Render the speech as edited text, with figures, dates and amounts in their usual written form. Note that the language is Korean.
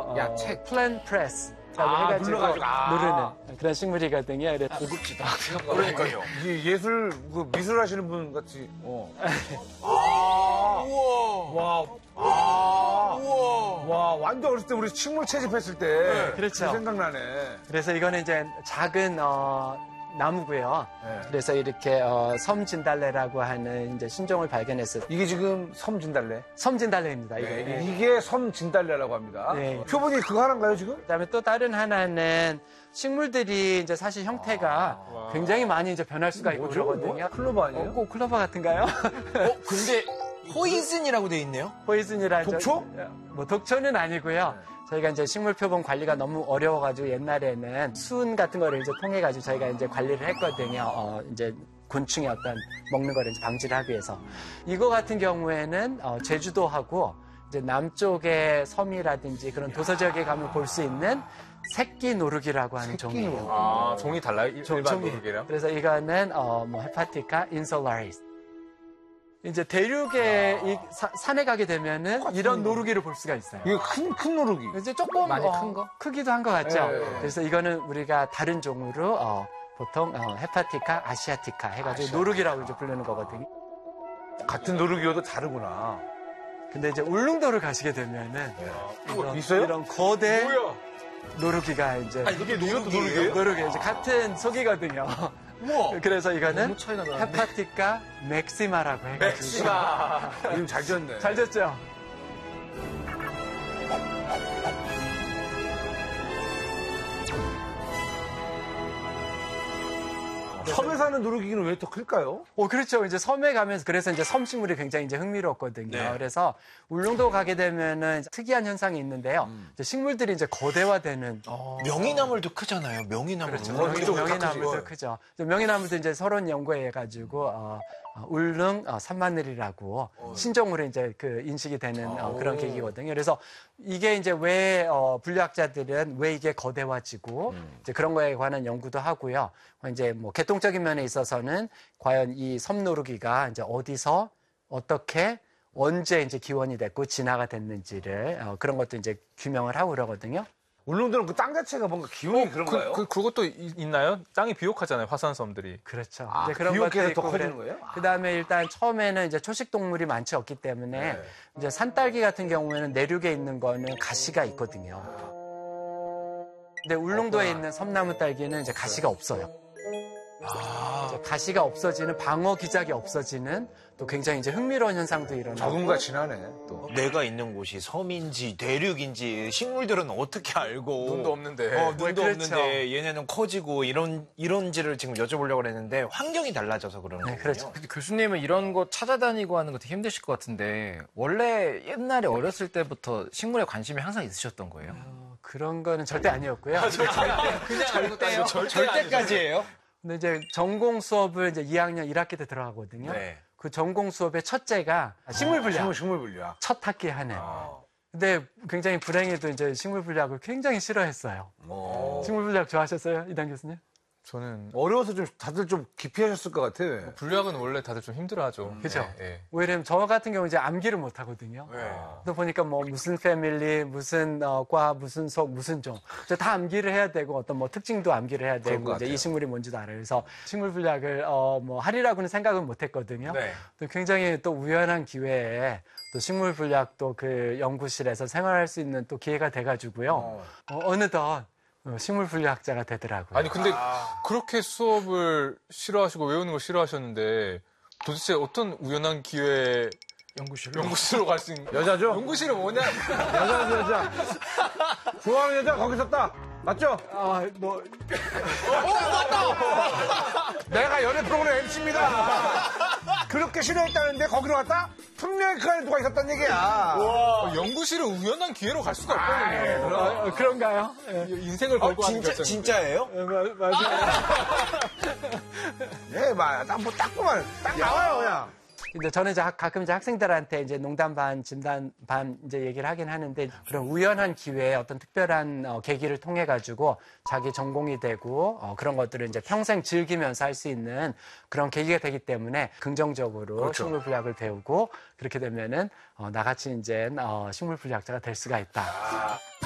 야채. 플랜트 프레스라고 해가지고 누르는 그런 식물이거든요. 고급지다. 그러니까요. 이게 미술 하시는 분 같이. 우와. 와, 완전 어렸을 때 우리 식물 채집했을 때. 그렇죠. 그 생각나네. 그래서 이거는 이제 작은 나무고요. 네. 그래서 이렇게 섬진달래라고 하는 이제 신종을 발견했어요. 이게 지금 섬진달래. 섬진달래입니다. 이거. 이게 섬진달래라고 합니다. 네. 표본이 그거 하나인가요, 지금? 그다음에 또 다른 하나는 식물들이 이제 사실 형태가 굉장히 많이 이제 변할 수가 있고 그러거든요. 클로버 아니에요? 꼭 클로버 같은가요? 근데 포이즌이라고 돼 있네요? 포이즌이라 독초? 뭐 독초는 아니고요. 저희가 이제 식물 표본 관리가 너무 어려워가지고 옛날에는 수은 같은 거를 이제 통해가지고 저희가 이제 관리를 했거든요. 이제 곤충의 어떤 먹는 거를 이제 방지를 하기 위해서. 이거 같은 경우에는 제주도하고 이제 남쪽의 섬이라든지 그런 도서 지역에 가면 볼 수 있는 새끼 노루기라고 하는 종이에요. 아, 종이 달라요? 일반 종이. 노루기랑? 그래서 이거는 헤파티카 인솔라리스. 이제 대륙에 산에 가게 되면은 이런 노루기를 볼 수가 있어요. 이게 큰 노루기. 이제 조금 많이 큰 거? 크기도 한 것 같죠. 네. 그래서 이거는 우리가 다른 종으로 보통 헤파티카 아시아티카 해가지고 노루기라고 이제 부르는 거거든요. 같은 노루기여도 다르구나. 근데 이제 울릉도를 가시게 되면은 있어요? 이런 거대 노루기가 이제 이것도 노루기예요? 노루기 이제 같은 속이거든요. 우와. 그래서 이거는 너무 차이가 나는데? 헤파티카 맥시마라고 해가지고 맥시마. 이름 잘 지었네. 잘 졌죠? 섬에 사는 노루기는 왜 더 클까요? 그렇죠. 이제 섬에 가면서 그래서 이제 섬식물이 굉장히 이제 흥미롭거든요. 네. 그래서 울릉도 가게 되면은 이제 특이한 현상이 있는데요. 이제 식물들이 이제 거대화되는 명이나물도 크잖아요. 명이나물. 그렇죠. 그쪽은 다 명이나무도 크죠. 명이나무도 이제 서론 연구해가지고 울릉 산마늘이라고 신종으로 이제 그 인식이 되는 그런 계기거든요. 그래서 이게 이제 왜 분류학자들은 왜 이게 거대화지고 이제 그런 거에 관한 연구도 하고요. 이제 뭐 개통적인 면에 있어서는 과연 이 섬노루기가 이제 어디서 어떻게 언제 이제 기원이 됐고 진화가 됐는지를 그런 것도 이제 규명을 하고 그러거든요. 울릉도는 그 땅 자체가 뭔가 기운이 그런가요? 그것도 있나요? 땅이 비옥하잖아요, 화산섬들이. 그렇죠. 아, 이제 그런 비옥해서 것도 더 있고 커지는 거예요? 그다음에 일단 처음에는 이제 초식 동물이 많지 않기 때문에 이제 산딸기 같은 경우에는 내륙에 있는 거는 가시가 있거든요. 근데 울릉도에 있는 섬나무 딸기는 이제 가시가 없어요. 이제 가시가 없어지는 방어 기작이 없어지는 또 굉장히 이제 흥미로운 현상도 일어나고 적응과 진하네, 또. 내가 있는 곳이 섬인지 대륙인지 식물들은 어떻게 알고 눈도 없는데. 눈도 그렇죠. 없는데 얘네는 커지고 이런지를 지금 여쭤보려고 했는데 환경이 달라져서 그런 거군요. 그렇죠. 근데 교수님은 이런 거 찾아다니고 하는 것도 힘드실 것 같은데 원래 옛날에 어렸을 때부터 식물에 관심이 항상 있으셨던 거예요? 그런 거는 절대 아니었고요. 그냥 절대까지예요? 근데 이제 전공 수업을 이제 2학년 1학기 때 들어가거든요. 네. 그 전공 수업의 첫째가 식물 분리학. 식물 분류학. 첫 학기에 하는. 근데 굉장히 불행히도 이제 식물 분리학을 굉장히 싫어했어요. 식물 분리학 좋아하셨어요? 이단 교수님? 저는 어려워서 좀 다들 좀 기피하셨을 것 같아. 분류학은 원래 다들 좀 힘들어하죠. 그죠? 네. 왜냐면 저 같은 경우 이제 암기를 못 하거든요. 또 보니까 뭐 무슨 패밀리, 무슨 과, 무슨 속, 무슨 종. 이제 다 암기를 해야 되고 어떤 뭐 특징도 암기를 해야 그런 되고 것 이제 같아요. 이 식물이 뭔지도 알아요. 그래서 식물 분리학을 뭐 하리라고는 생각은 못 했거든요. 네. 또 굉장히 또 우연한 기회에 또 식물 분리학도 그 연구실에서 생활할 수 있는 또 기회가 돼가지고요. 어느덧 식물 분리학자가 되더라고요. 아니, 근데 그렇게 수업을 싫어하시고 외우는 걸 싫어하셨는데 도대체 어떤 우연한 기회에 연구실로 갈 수 있는. 여자죠? 연구실은 뭐냐? 여자. 좋아하는 여자 거기 있었다. 맞죠? 뭐 내가 연애 프로그램 MC입니다. 그렇게 싫어했다는데 거기로 갔다? 분명히 그 안에 누가 있었단 얘기야. 연구실은 우연한 기회로 갈 수가 없거든요. 그런가요? 인생을 걸고 하는 결정. 진짜예요? 맞아요. 예, 딱 보면 딱 나와요, 그냥. 근데 저는 이제 가끔 이제 학생들한테 이제 농담 반, 진담 반 이제 얘기를 하긴 하는데 그런 우연한 기회에 어떤 특별한 계기를 통해 가지고 자기 전공이 되고 그런 것들을 이제 평생 즐기면서 할 수 있는 그런 계기가 되기 때문에 긍정적으로 그렇죠. 식물 분리학을 배우고 그렇게 되면은 나같이 이제 식물 분리학자가 될 수가 있다.